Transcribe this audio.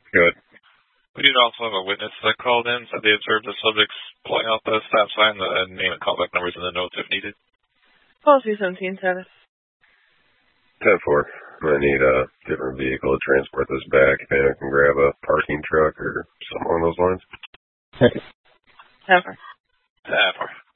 Good. We did also have a witness that called in, said they observed the subjects pulling out the stop sign, the name and callback numbers in the notes if needed. Policy 17 status. 10-4. I need a different vehicle to transport this back. If anyone can grab a parking truck or something along those lines. 10-4. 10-4.